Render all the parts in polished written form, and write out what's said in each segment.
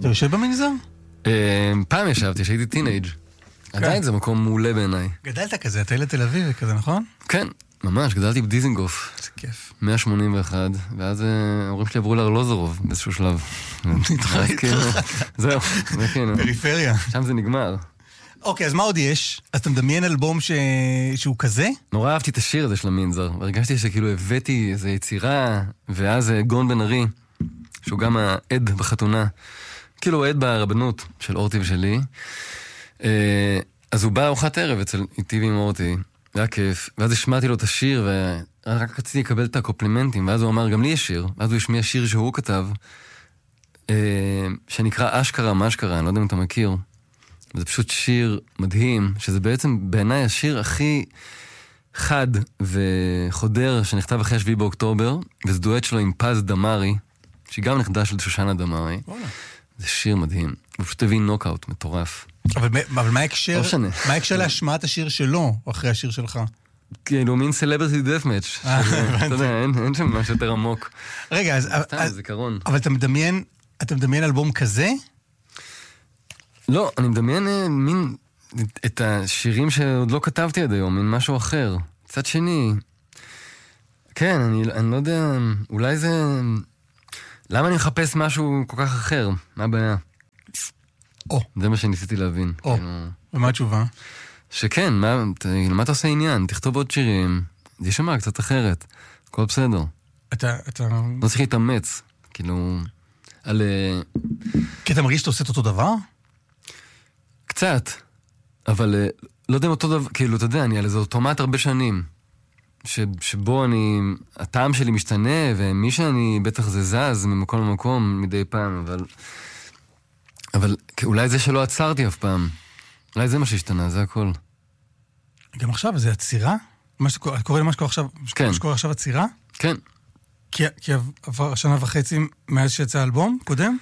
אתה יושב במנזר? פעם ישבתי, שהייתי טינאייג'. עדיין זה מקום מעולה בעיניי. גדלת כזה, אתה ילד תל אביב כזה, נכון? כן, ממש, גדלתי בדיזינגוף. זה כיף. 181, ואז ההורים שלי עברו לארלוזורוב באיזשהו שלב. זהו, זה כן. פריפריה. שם זה נגמר. אוקיי, אז מה עוד יש? אז אתה מדמיין אלבום שהוא כזה? נורא אהבתי את השיר הזה של המנזר, והרגשתי שכאילו הבאתי איזו יצירה, ואז גאון בן ארי, שהוא גם העד בחתונה, כאילו העד ברבנות של אורטי ושלי, אז הוא בא ארוחת ערב איתי ועם אורטי, היה כיף, ואז השמעתי לו את השיר, ורק רציתי לקבל את הקופלימנטים, ואז הוא אמר, גם לי יש שיר, ואז הוא השמיע שיר שהוא כתב, שנקרא אשכרה משכרה, אני לא יודע אם אתה מכיר, וזה פשוט שיר מדהים, שזה בעצם בעיניי השיר הכי חד וחודר שנכתב אחרי 7 באוקטובר, וזה דואט שלו עם פז דמרי, שהיא גם נכדה של שושנה דמרי. זה שיר מדהים. הוא פשוט הביא נוקאוט מטורף. אבל מה ההקשר? מה ההקשר להשמעת השיר שלו, או אחרי השיר שלך? כאילו מין סלבריטי דף מאץ'. אתה יודע, אין שם משהו יותר עמוק. רגע, אז... סתם, זיכרון. אבל אתה מדמיין אלבום כזה? לא, אני מדמיין מין את השירים שעוד לא כתבתי עד היום, מין משהו אחר. קצת שני. כן, אני לא יודע, אולי זה... למה אני מחפש משהו כל כך אחר? מה הבעיה? זה מה שניסיתי להבין. ומה התשובה? שכן, מה אתה עושה עניין? תכתוב עוד שירים, זה יישמע קצת אחרת. הכל בסדר. אתה... לא צריך להתאמץ. כאילו... כי אתה מרגיש שאתה עושה את אותו דבר? קצת. אבל לא יודע אם אותו דבר, כאילו, אתה יודע, אני על איזה אוטומט הרבה שנים. שבו הטעם שלי משתנה, ומי שאני בטח זה זז ממקום למקום מדי פעם, אבל אולי זה שלא עצרתי אף פעם. אולי זה מה שהשתנה, זה הכל. גם עכשיו, זה עצירה? קורא למה שקורה עכשיו עצירה? כן. כי עבר 1.5 שנה מאז שיצא האלבום קודם?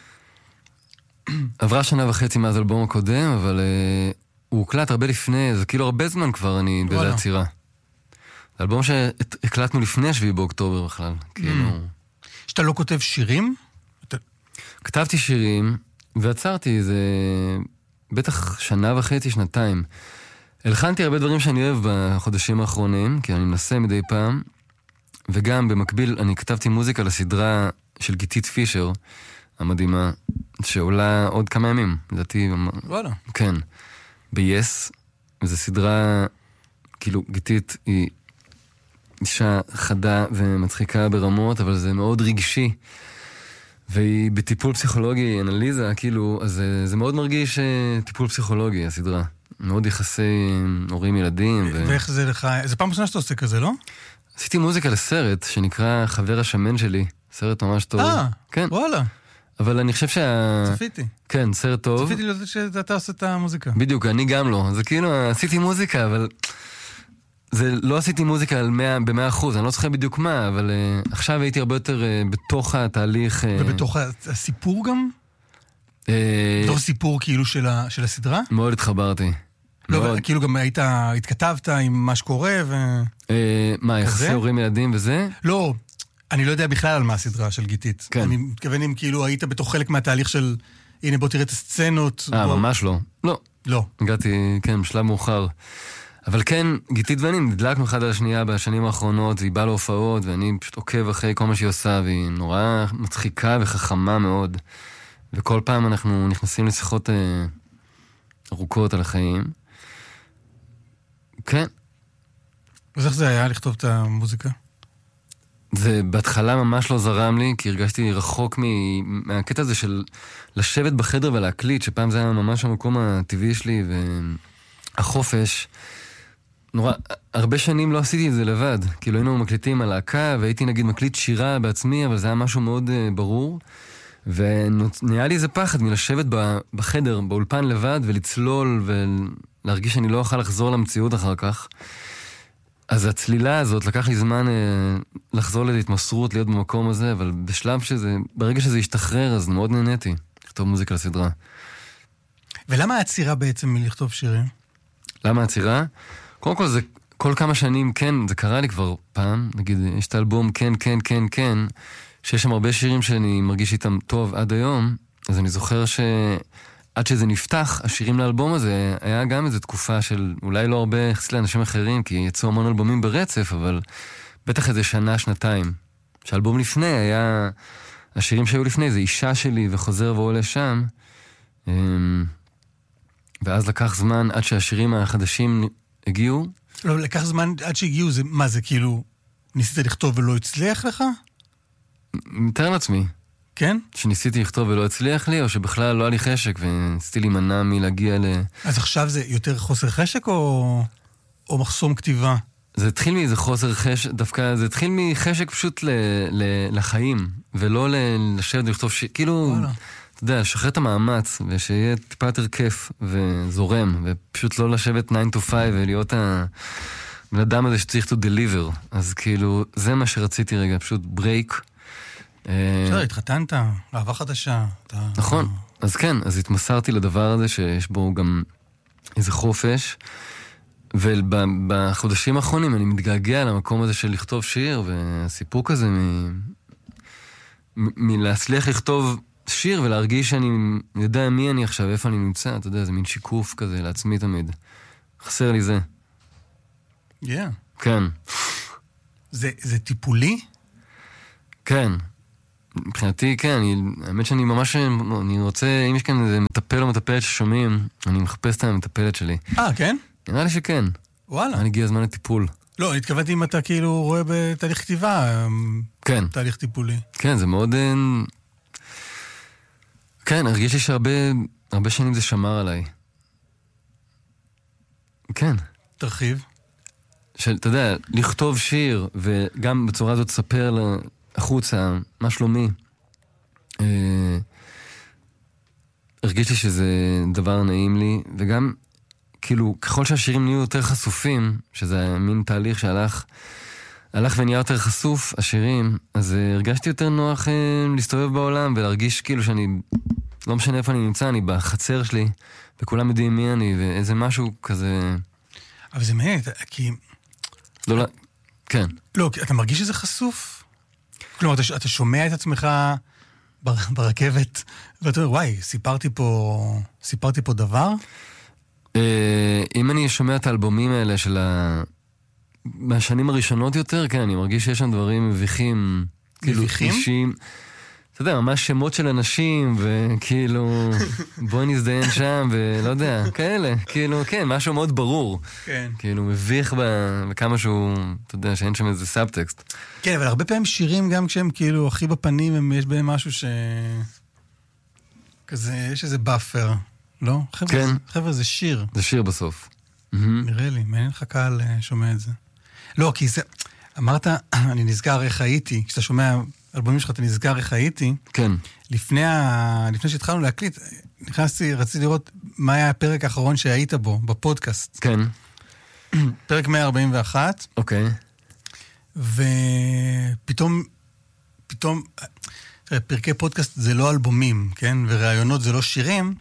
עברה 1.5 שנה מאז האלבום הקודם, אבל הוא הוקלט הרבה לפני, זה כאילו הרבה זמן כבר אני באיזה עצירה. זה אלבום שהקלטנו לפני 7 באוקטובר בכלל, כאילו... שאתה לא כותב שירים? כתבתי שירים, ועצרתי, זה בטח 1.5 שנה, 2. הלחנתי הרבה דברים שאני אוהב בחודשים האחרונים, כי אני מנסה מדי פעם, וגם במקביל אני כתבתי מוזיקה לסדרה של גיתית פישר, המדהימה, שעולה עוד כמה ימים, לדעתי... וואלה. כן. ב-Yes, וזו סדרה, כאילו, גיתית היא אישה חדה ומצחיקה ברמות, אבל זה מאוד רגשי, והיא בטיפול פסיכולוגי, אנליזה, כאילו, אז זה מאוד מרגיש טיפול פסיכולוגי, הסדרה. מאוד יחסי הורים ילדים. ואיך זה לך? זה פעם ראשונה שאתה עושה כזה, לא? עשיתי מוזיקה לסרט שנקרא חבר השמן שלי, סרט ממש טוב. כן. וואלה. אבל אני חושב צפיתי. כן, סרט טוב. צפיתי לזה שאתה עושה את המוזיקה. בדיוק, אני גם לא. זה כאילו, עשיתי מוזיקה, אבל... לא עשיתי מוזיקה ב-100%, אני לא זוכר בדיוק מה, אבל עכשיו הייתי הרבה יותר בתוך התהליך... ובתוך הסיפור גם? בתוך הסיפור כאילו של הסדרה? מאוד התחברתי. לא, כאילו גם התכתבת עם מה שקורה ו... מה, יחסי הורים ילדים וזה? לא, אני לא יודע בכלל על מה הסדרה של גיתית. אני מתכוון אם כאילו היית בתוך חלק מהתהליך של... הנה בוא תראה את הסצנות. ממש לא. לא. לא. הגעתי, כן, בשלב מאוחר. אבל כן, גיתית ואני נדלקנו אחד על השנייה בשנים האחרונות, והיא באה להופעות, ואני פשוט עוקב אחרי כל מה שהיא עושה, והיא נורא מצחיקה וחכמה מאוד. וכל פעם אנחנו נכנסים לשיחות ארוכות על החיים. כן. אז איך זה היה לכתוב את המוזיקה? זה בהתחלה ממש לא זרם לי, כי הרגשתי רחוק מהקטע הזה של לשבת בחדר ולהקליט, שפעם זה היה ממש המקום הטבעי שלי, והחופש. נורא, הרבה שנים לא עשיתי את זה לבד. כאילו היינו מקליטים על להקה, והייתי נגיד מקליט שירה בעצמי, אבל זה היה משהו מאוד ברור. ונהיה לי איזה פחד מלשבת בחדר, באולפן לבד, ולצלול, ולהרגיש שאני לא אוכל לחזור למציאות אחר כך. אז הצלילה הזאת, לקח לי זמן לחזור להתמסרות, להיות במקום הזה, אבל בשלב שזה, ברגע שזה ישתחרר, אז מאוד נהניתי לכתוב מוזיקה לסדרה. ולמה העצירה בעצם מלכתוב שירים? למה העצירה? קודם כל זה, כל כמה שנים, כן, זה קרה לי כבר פעם, נגיד, יש את האלבום כן, כן, כן, כן, שיש שם הרבה שירים שאני מרגיש איתם טוב עד היום, אז אני זוכר שעד שזה נפתח, השירים לאלבום הזה, היה גם איזו תקופה של אולי לא הרבה יחסית לאנשים אחרים, כי יצאו המון אלבומים ברצף, אבל בטח איזה שנה, שנתיים. שהאלבום לפני היה, השירים שהיו לפני, זה אישה שלי וחוזר ועולה שם, ואז לקח זמן עד שהשירים החדשים הגיעו. לא, לקח זמן עד שהגיעו, מה זה כאילו, ניסית לכתוב ולא הצליח לך? מתאר לעצמי. כן? שניסיתי לכתוב ולא הצליח לי, או שבכלל לא היה לי חשק, וניסיתי להימנע מלהגיע אז עכשיו זה יותר חוסר חשק או מחסום כתיבה? זה התחיל מאיזה חוסר חשק, דווקא זה התחיל מחשק פשוט לחיים, ולא לשבת ולכתוב כאילו, אתה יודע, לשחרר את המאמץ, ושיהיה טיפה יותר כיף וזורם, ופשוט לא לשבת 9 to 5 ולהיות הבן אדם הזה שצריך to deliver. אז כאילו, זה מה שרציתי רגע, פשוט ברייק. בסדר, התחתנת, אהבה חדשה. נכון, אז כן, אז התמסרתי לדבר הזה שיש בו גם איזה חופש, ובחודשים האחרונים אני מתגעגע למקום הזה של לכתוב שיר, והסיפור כזה מלהצליח לכתוב שיר ולהרגיש שאני יודע מי אני עכשיו, איפה אני נמצא, אתה יודע, זה מין שיקוף כזה לעצמי תמיד. חסר לי זה. כן. זה טיפולי? כן. מבחינתי, כן, האמת שאני ממש, אני רוצה, אם יש כאן איזה מטפל או מטפלת ששומעים, אני מחפש את המטפלת שלי. כן? נראה לי שכן. וואלה. אני הגיע הזמן לטיפול. לא, אני התכוונתי אם אתה כאילו רואה בתהליך כתיבה. כן. תהליך טיפולי. כן, זה מאוד... כן, הרגיש לי שהרבה שנים זה שמר עליי. כן. תרחיב. אתה יודע, לכתוב שיר, וגם בצורה הזאת לספר החוצה, מה שלומי. הרגיש לי שזה דבר נעים לי, וגם, כאילו, ככל שהשירים נהיו יותר חשופים, שזה מין תהליך שהלך ונהיה יותר חשוף, השירים, אז הרגשתי יותר נוח להסתובב בעולם, ולהרגיש כאילו שאני, לא משנה איפה אני נמצא, אני בחצר שלי, וכולם יודעים מי אני, ואיזה משהו כזה... אבל זה מעניין, כי... לא, כן. לא, אתה מרגיש שזה חשוף? כלומר, אתה שומע את עצמך ברכבת, ואתה אומר, וואי, סיפרתי פה דבר? אם אני שומע את האלבומים האלה של מהשנים הראשונות יותר, כן, אני מרגיש שיש שם דברים מביכים. מביכים? אישים, אתה יודע, ממש שמות של אנשים, וכאילו, בואי נזדיין שם, ולא יודע, כאלה. כאילו, כן, משהו מאוד ברור. כן. כאילו, מביך בכמה שהוא, אתה יודע, שאין שם איזה סאבטקסט. כן, אבל הרבה פעמים שירים, גם כשהם כאילו הכי בפנים, יש בהם משהו כזה, יש איזה באפר. לא? כן. חבר'ה, זה שיר. זה שיר בסוף. נראה לי, מעניין לך קהל שומע את זה. לא, כי זה... אמרת, אני נזכר איך הייתי. כשאתה שומע אלבומים שלך, אתה נזכר איך הייתי. כן. לפני שהתחלנו להקליט, רציתי לראות מה היה הפרק האחרון שהיית בו, בפודקאסט. כן. פרק 141. אוקיי. ופתאום, פרקי פודקאסט זה לא אלבומים, כן? וראיונות זה לא שירים,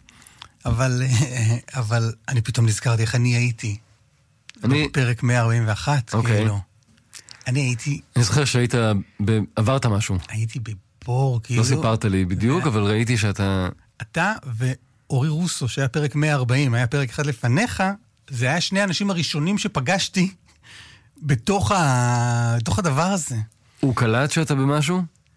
אבל אני פתאום נזכרתי איך אני הייתי. בפרק 141, כאילו. אני הייתי... אני זוכר שהיית... עברת משהו. הייתי בבור, כאילו... לא סיפרת לי בדיוק, אבל ראיתי שאתה... אתה ואורי רוסו, שהיה פרק 140, היה פרק אחד לפניך, זה היה שני האנשים הראשונים שפגשתי בתוך הדבר הזה. הוא קלט שאתה במשהו?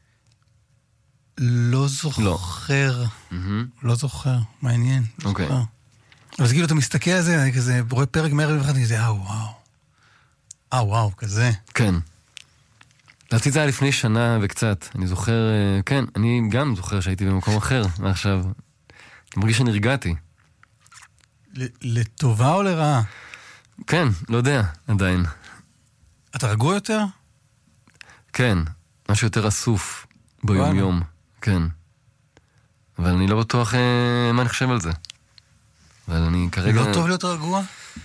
לא זוכר. לא זוכר. מעניין. אוקיי. אז כאילו אתה מסתכל על זה, אני כזה רואה פרק 141, אני כזה, וואו, כזה. כן. לדעתי זה היה לפני שנה וקצת. אני זוכר, כן, אני גם זוכר שהייתי במקום אחר מעכשיו. אני מרגיש שנרגעתי. לטובה או לרעה? כן, לא יודע, עדיין. אתה רגוע יותר? כן, משהו יותר אסוף ביום-יום. כן. אבל אני לא בטוח מה אני חושב על זה. אבל אני כרגע... לא טוב להיות רגוע?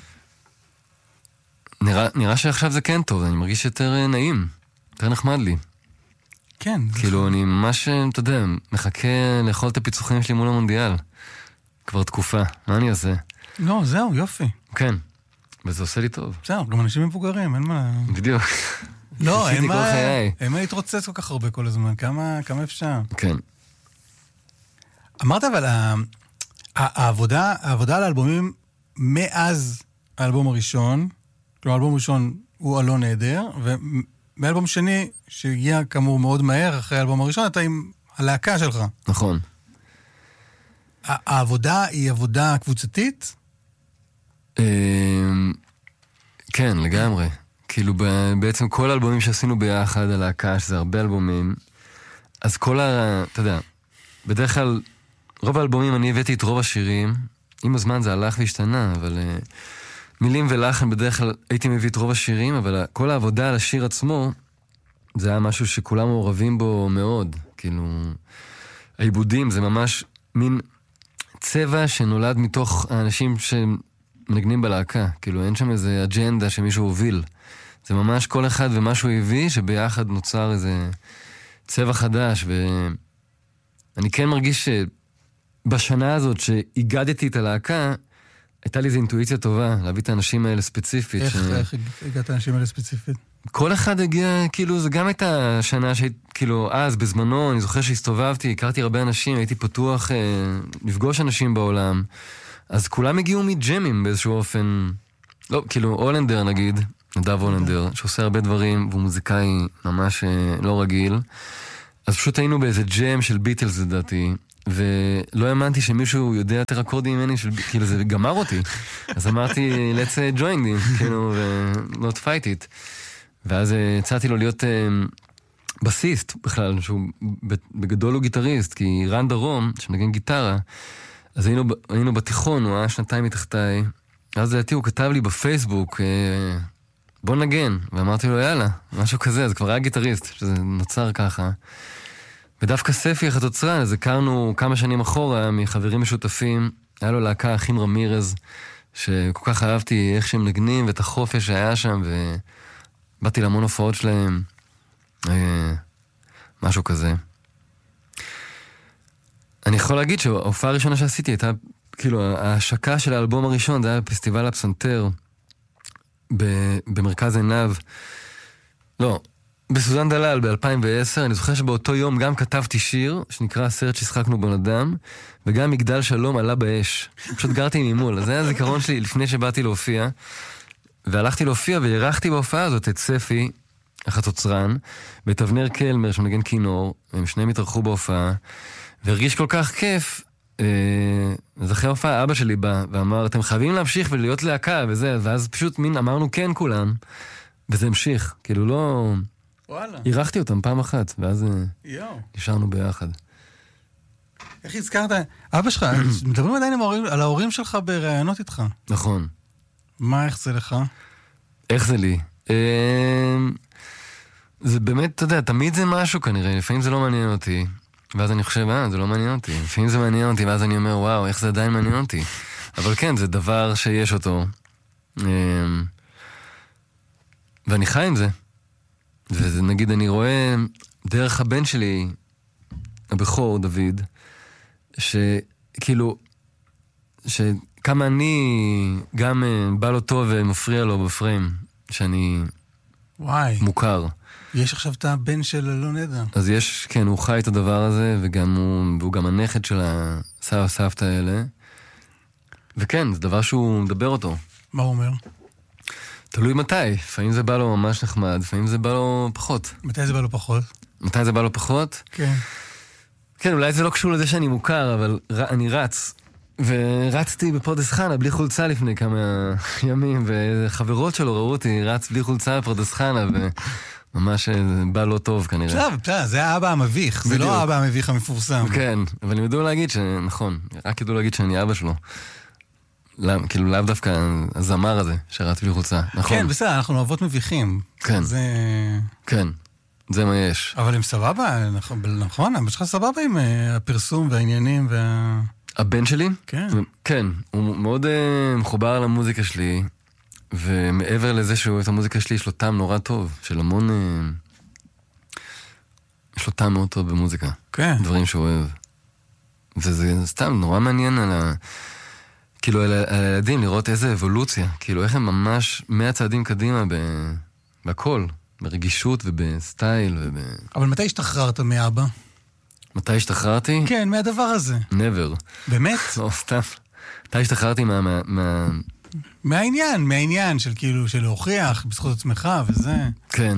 נראה שעכשיו זה כן טוב, אני מרגיש יותר נעים, יותר נחמד לי. כן. כאילו, אני ממש, אתה יודע, מחכה לאכול את הפיצוחים שלי מול המונדיאל. כבר תקופה, מה אני עושה? לא, זהו, יופי. כן, וזה עושה לי טוב. בסדר, גם אנשים מבוגרים, אין מה... בדיוק. לא, אין מה להתרוצץ כל כך הרבה כל הזמן, כמה אפשר. כן. אמרת אבל העבודה על האלבומים מאז האלבום הראשון, כלומר האלבום הראשון הוא אלון נהדר, ומאלבום שני שהגיע כאמור מאוד מהר אחרי האלבום הראשון, אתה עם הלהקה שלך. נכון. העבודה היא עבודה קבוצתית? כן, לגמרי. כאילו בעצם כל האלבומים שעשינו ביחד, הלהקה, שזה הרבה אלבומים, אז אתה יודע, בדרך כלל, רוב האלבומים אני הבאתי את רוב השירים, עם הזמן זה הלך והשתנה, אבל מילים ולחן בדרך כלל הייתי מביא את רוב השירים, אבל כל העבודה על השיר עצמו, זה היה משהו שכולם מעורבים בו מאוד. כאילו, העיבודים זה ממש מין צבע שנולד מתוך האנשים שמנגנים בלהקה. כאילו, אין שם איזה אג'נדה שמישהו הוביל. זה ממש כל אחד ומה שהוא הביא, שביחד נוצר איזה צבע חדש, ואני כן מרגיש שבשנה הזאת שהגדתי את הלהקה, הייתה לי איזו אינטואיציה טובה, להביא את האנשים האלה ספציפית. איך הגעת האנשים האלה ספציפית? כל אחד הגיע, כאילו, זה גם הייתה שנה כאילו, אז, בזמנו, אני זוכר שהסתובבתי, הכרתי הרבה אנשים, הייתי פתוח לפגוש אנשים בעולם, אז כולם הגיעו מג'מים באיזשהו אופן, לא, כאילו, הולנדר נגיד, נדב הולנדר, שעושה הרבה דברים, והוא מוזיקאי ממש לא רגיל, אז פשוט היינו באיזה ג'ם של ביטלס, לדעתי, ולא האמנתי שמישהו יודע יותר אקורדים ממני, כאילו זה גמר אותי. אז אמרתי, let's join them, כאילו, not fight it. ואז הצעתי לו להיות בסיסט בכלל, שהוא בגדול הוא גיטריסט, כי רן דרום, שמנגן גיטרה, אז היינו בתיכון, הוא היה שנתיים מתחתיי, אז לדעתי הוא כתב לי בפייסבוק, בוא נגן, ואמרתי לו יאללה, משהו כזה, אז כבר היה גיטריסט, שזה נוצר ככה. ודווקא ספי החצוצרן, אז הכרנו כמה שנים אחורה מחברים משותפים, היה לו להקה אחים רמירז, שכל כך אהבתי איך שהם נגנים ואת החופש שהיה שם, ובאתי להמון הופעות שלהם, משהו כזה. אני יכול להגיד שההופעה הראשונה שעשיתי הייתה, כאילו, ההשקה של האלבום הראשון, זה היה פסטיבל הפסנתר, במרכז עיניו, לא, בסוזן דלל ב-2010, אני זוכר שבאותו יום גם כתבתי שיר, שנקרא הסרט ששחקנו בן אדם, וגם מגדל שלום עלה באש. פשוט גרתי ממול, אז זה היה הזיכרון שלי לפני שבאתי להופיע, והלכתי להופיע והירחתי בהופעה הזאת את ספי, החצוצרן, ואת אבנר קלמר שמנגן כינור, הם שניהם התארחו בהופעה, והרגיש כל כך כיף, אז אחרי ההופעה אבא שלי בא ואמר, אתם חייבים להמשיך ולהיות להקה וזה, ואז פשוט מין אמרנו כן כולם, וזה המשיך, כאילו לא... וואלה. אירחתי אותם פעם אחת, ואז נשארנו ביחד. איך הזכרת? אבא שלך, מדברים עדיין על ההורים שלך בראיונות איתך. נכון. מה, איך זה לך? איך זה לי? זה באמת, אתה יודע, תמיד זה משהו כנראה, לפעמים זה לא מעניין אותי, ואז אני חושב, זה לא מעניין אותי. לפעמים זה מעניין אותי, ואז אני אומר, וואו, איך זה עדיין מעניין אותי. אבל כן, זה דבר שיש אותו. ואני חי עם זה. ונגיד, אני רואה דרך הבן שלי, הבכור, דוד, שכאילו, שכמה אני גם בא לו טוב ומפריע לו בפריים, שאני מוכר. יש עכשיו את הבן של אלון נהדר. אז יש, כן, הוא חי את הדבר הזה, והוא גם הנכד של הסבא סבתא האלה. וכן, זה דבר שהוא מדבר אותו. מה הוא אומר? תלוי מתי. לפעמים זה בא לו ממש נחמד, לפעמים זה בא לו פחות. מתי זה בא לו פחות? מתי זה בא לו פחות? כן. כן, אולי זה לא קשור לזה שאני מוכר, אבל אני רץ. ורצתי בפרדס חנה בלי חולצה לפני כמה ימים, וחברות שלו ראו אותי, רץ בלי חולצה בפרדס חנה, ממש בא לא טוב כנראה. בסדר, זה האבא המביך, זה לא האבא המביך המפורסם. כן, אבל הם ידעו להגיד שנכון, רק ידעו להגיד שאני אבא שלו. כאילו לאו דווקא הזמר הזה שרץ בלי חולצה, נכון. כן, בסדר, אנחנו אבות מביכים. כן, כן, זה מה יש. אבל הם סבבה, נכון, אבא שלך סבבה עם הפרסום והעניינים הבן שלי? כן. כן, הוא מאוד מחובר למוזיקה שלי, ומעבר לזה שהוא את המוזיקה שלי, יש לו טעם נורא טוב, של המון... יש לו טעם מאוד טוב במוזיקה. כן. דברים שהוא אוהב. וזה סתם נורא מעניין כאילו על הילדים, לראות איזה אבולוציה. כאילו איך הם ממש 100 צעדים קדימה בכל, ברגישות ובסטייל אבל מתי השתחררת מאבא? מתי השתחררתי? כן, מהדבר הזה. never. באמת? לא, סתם. מתי השתחררתי מהעניין של כאילו, של להוכיח בזכות עצמך וזה. כן.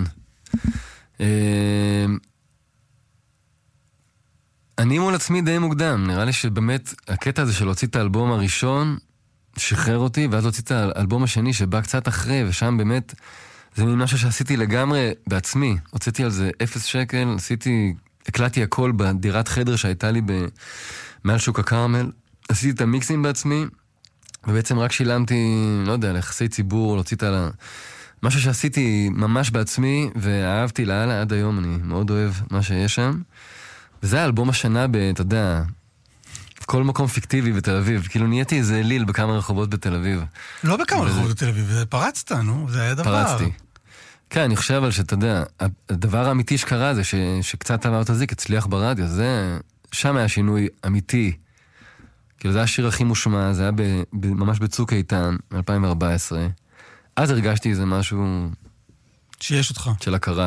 אני מול עצמי די מוקדם. נראה לי שבאמת הקטע הזה של להוציא את האלבום הראשון שחרר אותי, ואז להוציא את האלבום השני שבא קצת אחרי, ושם באמת זה מין משהו שעשיתי לגמרי בעצמי. הוצאתי על זה 0 שקל, הקלטתי הכל בדירת חדר שהייתה לי מעל שוק הכרמל. עשיתי את המיקסים בעצמי, ובעצם רק שילמתי, לא יודע, ליחסי ציבור, להוציא את משהו שעשיתי ממש בעצמי, ואהבתי לאללה עד היום, אני מאוד אוהב מה שיש שם. וזה האלבום השנה אתה יודע, כל מקום פיקטיבי בתל אביב. כאילו נהייתי איזה ליל בכמה רחובות בתל אביב. לא בכמה רחובות בתל אביב, פרצת, נו, זה היה דבר. פרצתי. כן, אני חושב על שאתה יודע, הדבר האמיתי שקרה זה שקצת עבר תזיק, הצליח ברדיו, שם היה שינוי אמיתי. כאילו זה היה השיר הכי מושמע, זה היה ממש בצוק איתן, 2014. אז הרגשתי איזה משהו... שיש אותך. של הכרה,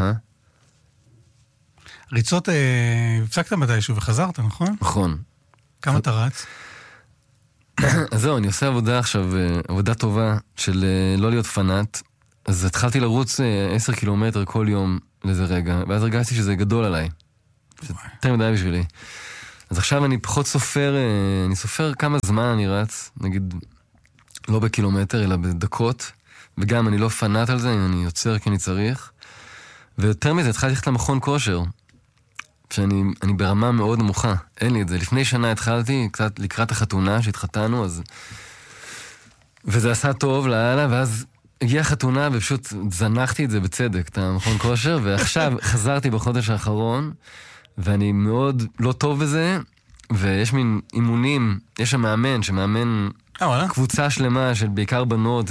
ריצות, הפסקת מתישהו וחזרת, נכון? נכון. כמה אתה רץ? אז זהו, אני עושה עבודה עכשיו, עבודה טובה של לא להיות פנאט. אז התחלתי לרוץ 10 קילומטר כל יום לאיזה רגע, ואז הרגשתי שזה גדול עליי. זה יותר מדי בשבילי. אז עכשיו אני פחות סופר, אני סופר כמה זמן אני רץ, נגיד לא בקילומטר, אלא בדקות, וגם אני לא פנאט על זה, אני יוצר כי אני צריך. ויותר מזה, התחלתי ללכת למכון כושר, שאני ברמה מאוד נמוכה, אין לי את זה. לפני שנה התחלתי, קצת לקראת החתונה שהתחתנו, אז... וזה עשה טוב לאללה, ואז הגיעה החתונה ופשוט זנחתי את זה בצדק, את המכון כושר, ועכשיו חזרתי בחודש האחרון, ואני מאוד לא טוב בזה, ויש מין אימונים, יש שם מאמן שמאמן קבוצה שלמה של בעיקר בנות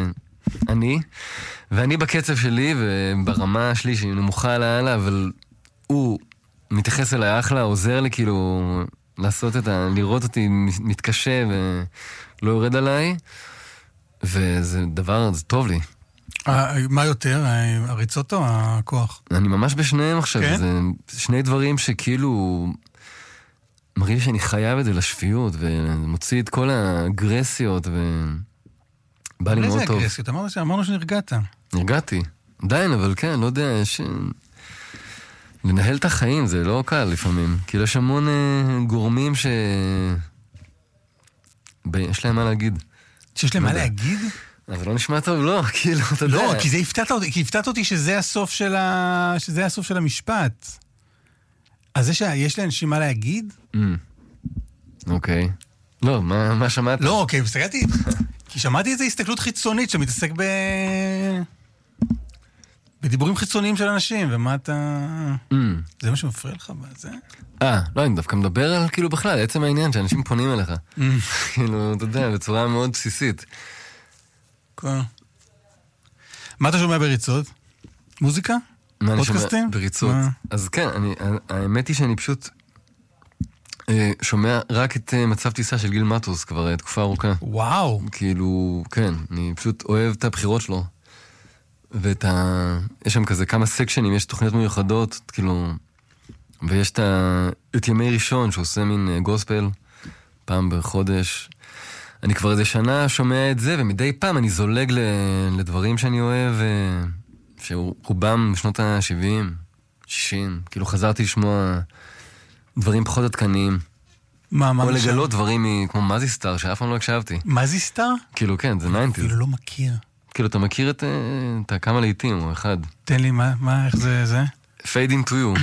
ואני בקצב שלי וברמה שלי שהיא נמוכה לאללה, אבל הוא מתייחס אליי אחלה, עוזר לי כאילו לעשות לראות אותי מתקשה ולא יורד עליי, וזה דבר, זה טוב לי. מה יותר, הריצות או הכוח? אני ממש בשניהם עכשיו, כן? זה שני דברים שכאילו מראה לי שאני חייב את זה לשפיות, ומוציא את כל האגרסיות, ובא לי מאוד טוב. איזה אגרסיות? אמרנו שנרגעת. נרגעתי, עדיין, אבל כן, לא יודע, יש... לנהל את החיים זה לא קל לפעמים, כאילו יש המון גורמים יש להם מה להגיד. שיש להם מה להגיד? אז לא נשמע טוב, לא, כאילו, אתה יודע. לא, כי זה הפתעת אותי שזה הסוף של המשפט. אז זה שיש לאנשים מה להגיד? אוקיי. לא, מה שמעת? לא, אוקיי, הסתכלתי, כי שמעתי איזו הסתכלות חיצונית שמתעסק בדיבורים חיצוניים של אנשים, ומה אתה... זה מה שמפריע לך בזה? לא, אני דווקא מדבר על כאילו בכלל, עצם העניין שאנשים פונים אליך. כאילו, אתה יודע, בצורה מאוד בסיסית. כן. מה אתה שומע בריצות? מוזיקה? פודקאסטים? בריצות. אז כן, האמת היא שאני פשוט שומע רק את מצב טיסה של גיל מטוס כבר תקופה ארוכה. וואו. כאילו, כן, אני פשוט אוהב את הבחירות שלו. יש שם כזה כמה סקשנים, יש תוכניות מיוחדות, כאילו, ויש את ימי ראשון שעושה מין גוספל, פעם בחודש. אני כבר איזה שנה שומע את זה, ומדי פעם אני זולג לדברים שאני אוהב, שרובם בשנות ה-70, 60, כאילו חזרתי לשמוע דברים פחות עדכניים. מה או לגלות דברים כמו מזיסטר, שאף פעם לא הקשבתי. מזיסטר? כאילו, כן, זה 90s. אפילו לא מכיר. כאילו, אתה מכיר את כמה לעיתים, או אחד. תן לי, מה, איך זה? Fade into you.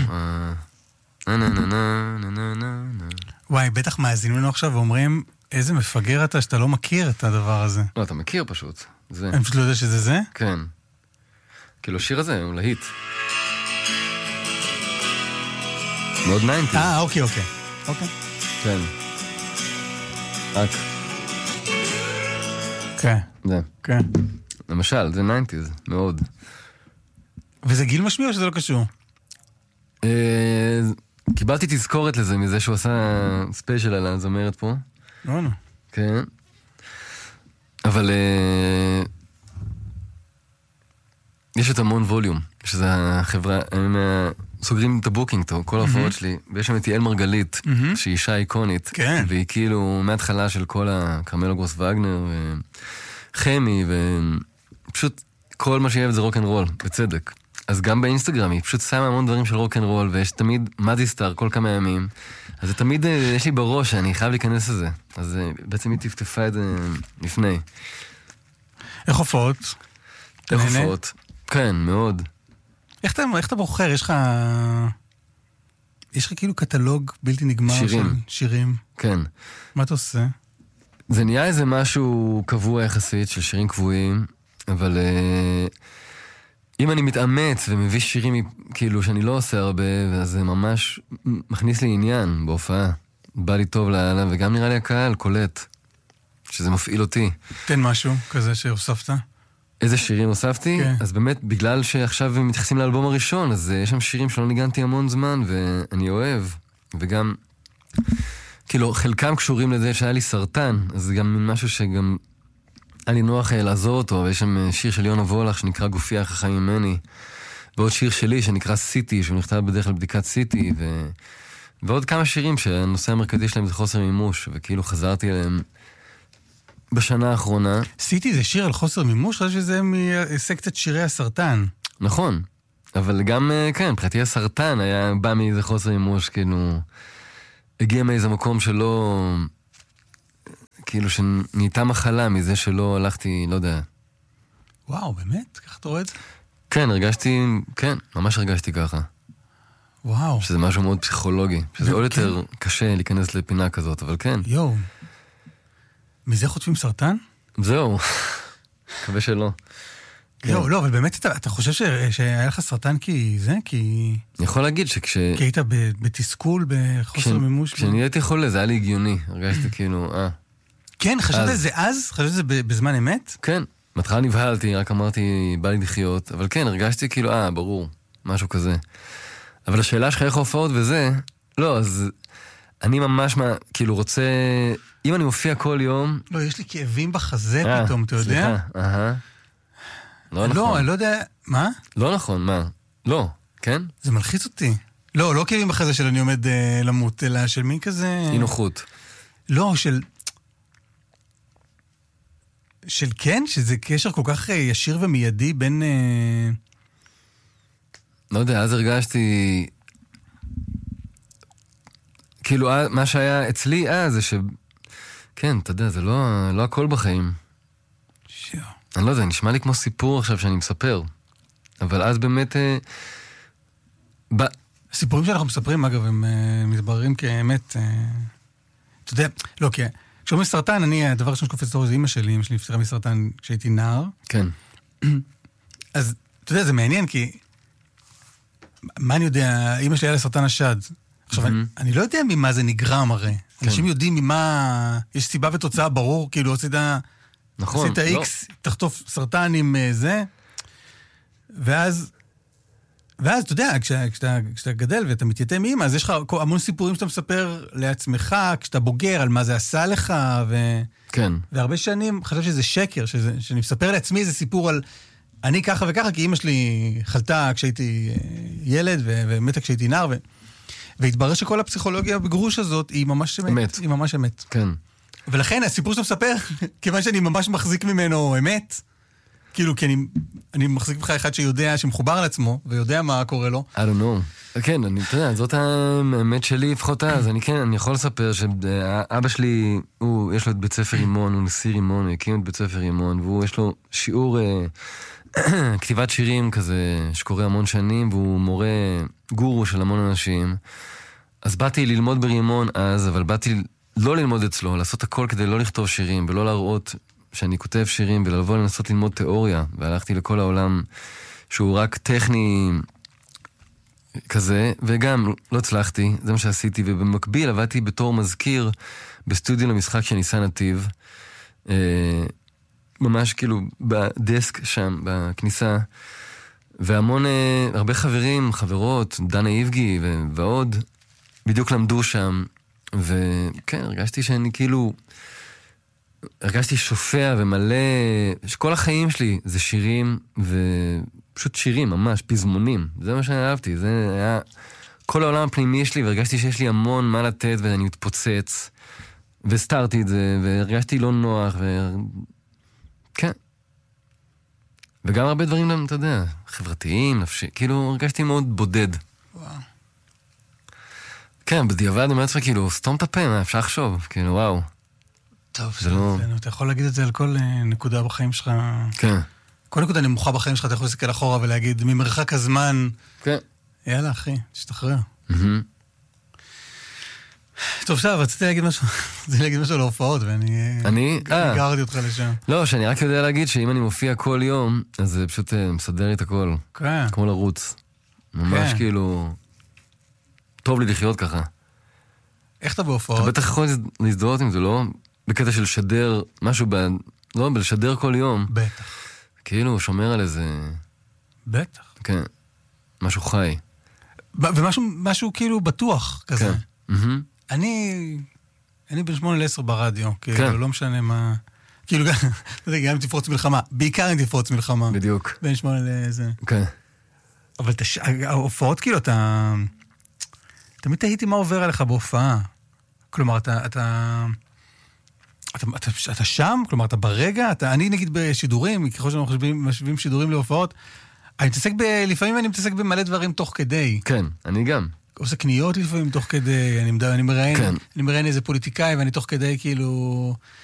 וואי, בטח מאזינים לנו עכשיו ואומרים, איזה מפגר אתה שאתה לא מכיר את הדבר הזה. לא, אתה מכיר פשוט. אני פשוט לא יודע שזה זה? כן. כאילו, השיר הזה הוא להיט. מאוד 90s. אוקיי. כן. רק. כן. זה. כן. למשל, זה 90s, מאוד. וזה גיל משמיע או שזה לא קשור? קיבלתי תזכורת לזה מזה שהוא עשה ספיישל על הזמרת פה. לא. כן. אבל יש את המון ווליום, שזה החברה, סוגרים את הבוקינג, כל ההופעות שלי, ויש שם את יעל מרגלית, שהיא אישה איקונית, כן. והיא כאילו מההתחלה של כל הקרמלו גרוס וגנר, וחמי, ופשוט כל מה שיהיה זה רוק'נ'רול, בצדק. אז גם באינסטגרם היא פשוט שמה המון דברים של רוק'נ'רול, ויש תמיד מדיסטאר כל כמה ימים, אז זה תמיד יש לי בראש שאני חייב להיכנס לזה. אז בעצם היא טפטפה את זה לפני. איך הופעות? איך הופעות? כן, מאוד. איך אתה בוחר? יש לך כאילו קטלוג בלתי נגמר שירים. של שירים. כן. מה אתה עושה? זה נהיה איזה משהו קבוע יחסית של שירים קבועים, אבל אם אני מתאמץ ומביא שירים כאילו שאני לא עושה הרבה, אז זה ממש מכניס לי עניין בהופעה. בא לי טוב להלם, וגם נראה לי הקהל קולט, שזה מפעיל אותי. תן משהו כזה שהוספת. איזה שירים הוספתי? כן. אז באמת, בגלל שעכשיו הם מתייחסים לאלבום הראשון, אז יש שם שירים שלא ניגנתי המון זמן, ואני אוהב. וגם, כאילו, חלקם קשורים לזה שהיה לי סרטן, אז זה גם משהו שגם היה לי נוח לעזור אותו, ויש שם שיר של יונה וולך שנקרא גופי החכם ממני, ועוד שיר שלי שנקרא סיטי, שהוא נכתב בדרך כלל בדיקת סיטי, ועוד כמה שירים שהנושא המרכזי שלהם זה חוסר מימוש, וכאילו חזרתי אליהם בשנה האחרונה. סיטי זה שיר על חוסר מימוש? חושב שזה מסקצת שירי הסרטן. נכון, אבל גם, כן, מבחינתי הסרטן היה בא מאיזה חוסר מימוש, כאילו, הגיע מאיזה מקום שלא, כאילו שנהייתה מחלה מזה שלא הלכתי, לא יודע. וואו, באמת? ככה אתה רואה את זה? כן, כן, ממש הרגשתי ככה. וואו. שזה משהו מאוד פסיכולוגי, שזה עוד יותר קשה להיכנס לפינה כזאת, אבל כן. יואו. מזה חוטפים סרטן? זהו, מקווה שלא. יואו, לא, אבל באמת אתה חושב שהיה לך סרטן כי זה? כי... אני יכול להגיד שכש... כי היית בתסכול, בחוסר מימוש? כשאני הייתי חולה, זה היה לי הגיוני. הרגשתי כאילו, כן, חשבת על זה אז? חשבת על זה בזמן אמת? כן, בהתחלה נבהלתי, רק אמרתי, בא לי לחיות, אבל כן, הרגשתי כאילו, ברור, משהו כזה. אבל השאלה שלך איך הופעות וזה, לא, אז אני ממש, כאילו רוצה, אם אני מופיע כל יום... לא, יש לי כאבים בחזה פתאום, אתה יודע? סליחה, לא נכון. לא, אני לא יודע, מה? לא נכון, מה? לא, כן? זה מלחיץ אותי. לא כאבים בחזה של אני עומד למות, אלא של מי כזה... אי נוחות. לא, של כן, שזה קשר כל כך ישיר ומיידי בין... לא יודע, אז הרגשתי... כאילו, מה שהיה אצלי זה ש... כן, אתה יודע, זה לא הכל בחיים. אני לא יודע, נשמע לי כמו סיפור עכשיו שאני מספר. אבל אז באמת... הסיפורים שאנחנו מספרים, אגב, הם מתבררים כאמת... אתה יודע, לא, כי כשאומרים סרטן, הדבר ראשון שקופץ לראש זה אמא שלי נפטרה מסרטן כשהייתי נער. כן. אז, אתה יודע, זה מעניין, כי... מה אני יודע, אמא שלי היה לסרטן השד. עכשיו, אני לא יודע ממה זה נגרם הרי. אנשים יודעים ממה... יש סיבה ותוצאה ברור, כאילו עשית... נכון. עשית איקס, תחטוף סרטן עם זה, ואז, אתה יודע, כשאתה גדל ואתה מתייתם מאמא, אז יש לך המון סיפורים שאתה מספר לעצמך, כשאתה בוגר, על מה זה עשה לך, כן. והרבה שנים חשב שזה שקר, שאני מספר לעצמי איזה סיפור על אני ככה וככה, כי אמא שלי חלתה כשהייתי ילד, ומתה כשהייתי נער, והתברר שכל הפסיכולוגיה בגרוש הזאת היא ממש אמת. היא ממש אמת. כן. ולכן הסיפור שאתה מספר, כיוון שאני ממש מחזיק ממנו אמת, כאילו, כי אני מחזיק ממך אחד שיודע, שמחובר על עצמו, ויודע מה קורה לו. I don't know. כן, אתה יודע, זאת האמת שלי, לפחות אז, אני יכול לספר שאבא שלי, יש לו את בית ספר רימון, הוא נשיא רימון, הוא הקים את בית ספר רימון, והוא יש לו שיעור כתיבת שירים כזה, שקורה המון שנים, והוא מורה גורו של המון אנשים. אז באתי ללמוד ברימון אז, אבל באתי לא ללמוד אצלו, לעשות הכל כדי לא לכתוב שירים, ולא להראות שאני כותב שירים, ולבוא לנסות ללמוד תיאוריה, והלכתי לכל העולם שהוא רק טכני כזה, וגם לא הצלחתי, זה מה שעשיתי, ובמקביל עבדתי בתור מזכיר בסטודיו למשחק של ניסן נתיב, ממש כאילו בדסק שם, בכניסה, והמון, הרבה חברים, חברות, דנה איבגי ועוד, בדיוק למדו שם, וכן, הרגשתי שאני כאילו, הרגשתי שופע ומלא, שכל החיים שלי זה שירים, פשוט שירים, ממש, פזמונים. זה מה שאני אהבתי, זה היה כל העולם הפנימי שלי, והרגשתי שיש לי המון מה לתת, ואני מתפוצץ, וסתרתי את זה, והרגשתי לא נוח, כן. וגם הרבה דברים, אתה יודע, חברתיים, נפשי, כאילו הרגשתי מאוד בודד. וואו. כן, בדיעבד אני אומר לעצמי, כאילו, סתום את הפה, מה אפשר לחשוב, כאילו, וואו. טוב, זה לא... אתה יכול להגיד את זה על כל נקודה בחיים שלך. כן. כל נקודה נמוכה בחיים שלך, אתה יכול להסתכל אחורה ולהגיד, ממרחק הזמן, כן. יאללה, אחי, תשתחרר. טוב, עכשיו, רציתי להגיד משהו על ההופעות, ואני גררתי אותך לשם. לא, שאני רק יודע להגיד שאם אני מופיע כל יום, אז זה פשוט מסדר לי את הכל. כן. כמו לרוץ. ממש כאילו... טוב לי לחיות ככה. איך אתה בהופעות? אתה בטח יכול להזדהות עם זה, לא? בקטע של לשדר משהו, לא, בלשדר כל יום. בטח. כאילו, שומר על איזה... בטח. כן. משהו חי. ומשהו כאילו בטוח כזה. כן. אני בין 8 ל-10 ברדיו, כן. כאילו לא משנה מה... כאילו גם אם תפרוץ מלחמה, בעיקר אם תפרוץ מלחמה. בדיוק. בין 8 לזה. כן. אבל ההופעות כאילו, תמיד תהיתי מה עובר עליך בהופעה. כלומר, אתה שם? כלומר, אתה ברגע? אני נגיד בשידורים, ככל שאנחנו משווים שידורים להופעות, לפעמים אני מתעסק במלא דברים תוך כדי. כן, אני גם. עושה קניות לפעמים תוך כדי, אני מראיין איזה פוליטיקאי, ואני תוך כדי כאילו...